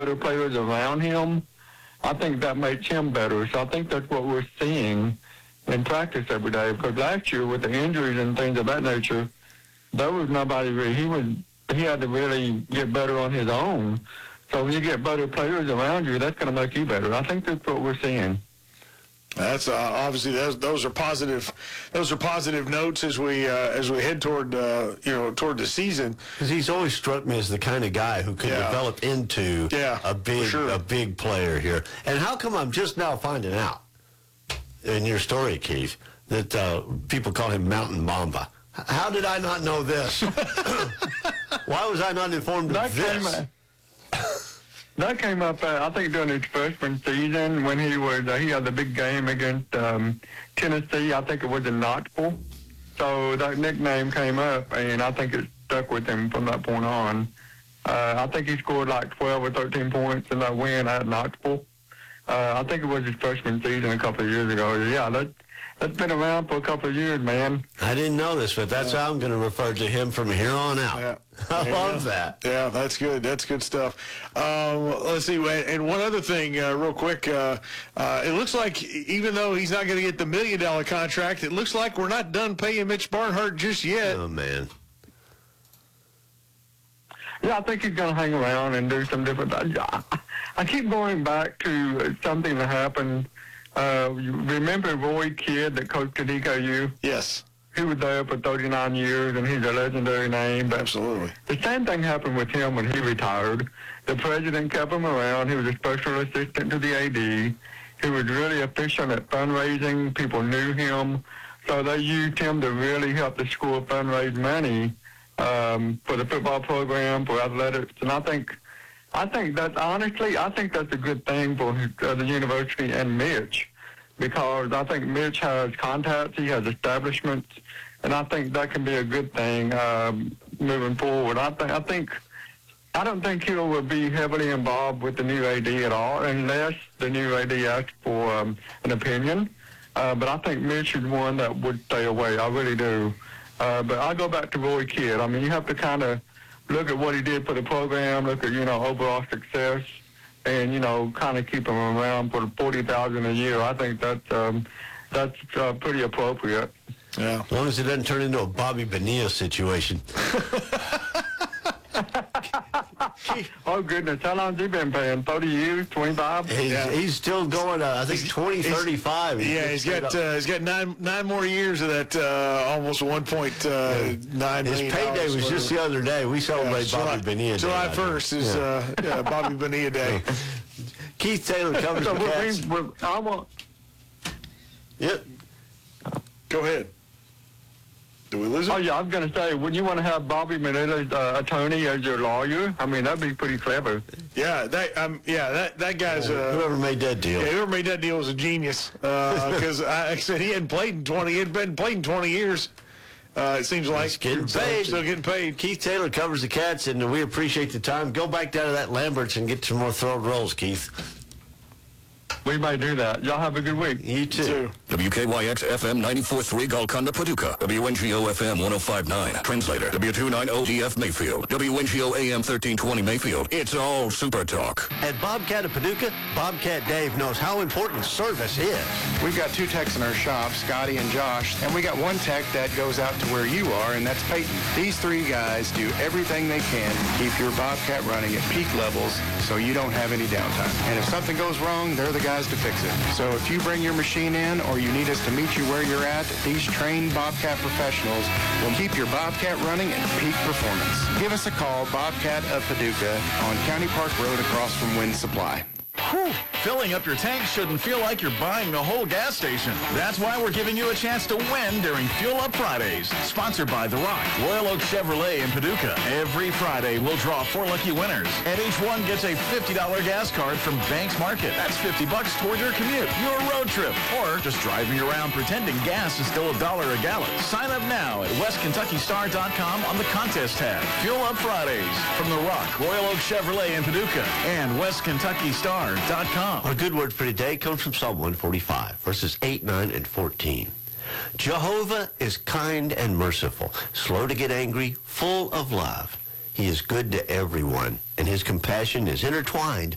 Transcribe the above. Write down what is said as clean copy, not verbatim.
better players around him, I think that makes him better. So I think that's what we're seeing in practice every day. Because last year with the injuries and things of that nature, there was nobody really. He had to really get better on his own. So when you get better players around you, that's going to make you better. I think that's what we're seeing. That's obviously those are positive. Those are positive notes as we head toward toward the season. Because he's always struck me as the kind of guy who could develop into a big player here. And how come I'm just now finding out in your story, Keith, that people call him Mountain Mamba? How did I not know this? Why was I not informed of this? That came up, I think, during his freshman season when he had the big game against Tennessee. I think it was in Knoxville. So that nickname came up, and I think it stuck with him from that point on. I think he scored like 12 or 13 points in that win at Knoxville. I think it was his freshman season a couple of years ago. Yeah, that's been around for a couple of years, man. I didn't know this, but that's how I'm going to refer to him from here on out. Yeah. I love that. Yeah, that's good. That's good stuff. Let's see. And one other thing, real quick. It looks like even though he's not going to get the $1 million contract, it looks like we're not done paying Mitch Barnhart just yet. Oh, man. Yeah, I think he's going to hang around and do some different things. I keep going back to something that happened. You remember Roy Kidd that coached at EKU? Yes. He was there for 39 years, and he's a legendary name. But absolutely. The same thing happened with him when he retired. The president kept him around. He was a special assistant to the AD. He was really efficient at fundraising. People knew him. So they used him to really help the school fundraise money for the football program, for athletics. And I think that's honestly, I think that's a good thing for the university and Mitch, because I think Mitch has contacts, he has establishments, and I think that can be a good thing moving forward. I don't think he will be heavily involved with the new AD at all, unless the new AD asks for an opinion. But I think Mitch is one that would stay away. I really do. But I go back to Roy Kidd. I mean, you have to kind of look at what he did for the program, look at, overall success, and, kind of keep him around for the $40,000 a year. I think that's pretty appropriate. Yeah. As long as it doesn't turn into a Bobby Bonilla situation. Oh, goodness. How long has he been paying? 30 years? 25? He's still going, I think, 35. He's got nine more years of that almost $1.9 million. His payday was just the other day. We celebrate Bobby Bonilla Day. July 1st is Bobby Bonilla Day. Keith Taylor covers the Cats. Yep. Go ahead. Do we lose it? Oh, yeah, I was going to say, wouldn't you want to have Bobby Manilla's attorney as your lawyer? I mean, that'd be pretty clever. Yeah, that guy's... whoever made that deal. Yeah, whoever made that deal was a genius. Because, like I said, he hadn't played in 20 years. It seems like. He's getting paid. Still getting paid. Keith Taylor covers the Cats, and we appreciate the time. Go back down to that Lambert's and get some more throat rolls, Keith. We might do that. Y'all have a good week. You too. WKYX FM 94.3 Golconda, Paducah. WNGO FM 105.9. Translator. W290DF Mayfield. WNGO AM 1320 Mayfield. It's all Super Talk. At Bobcat of Paducah, Bobcat Dave knows how important service is. We've got 2 techs in our shop, Scotty and Josh, and we got 1 tech that goes out to where you are, and that's Peyton. These 3 guys do everything they can to keep your Bobcat running at peak levels so you don't have any downtime. And if something goes wrong, they're the guys to fix it. So if you bring your machine in or you need us to meet you where you're at, these trained Bobcat professionals will keep your Bobcat running at peak performance. Give us a call, Bobcat of Paducah, on County Park Road across from Wind Supply. Whew. Filling up your tank shouldn't feel like you're buying the whole gas station. That's why we're giving you a chance to win during Fuel Up Fridays, sponsored by The Rock, Royal Oak Chevrolet in Paducah. Every Friday, we'll draw 4 lucky winners, and each one gets a $50 gas card from Banks Market. That's $50 toward your commute, your road trip, or just driving around pretending gas is still $1 a gallon. Sign up now at WestKentuckyStar.com on the contest tab. Fuel Up Fridays from The Rock, Royal Oak Chevrolet in Paducah, and WestKentuckyStar.com. Our good word for today comes from Psalm 145, verses 8, 9, and 14. Jehovah is kind and merciful, slow to get angry, full of love. He is good to everyone, and his compassion is intertwined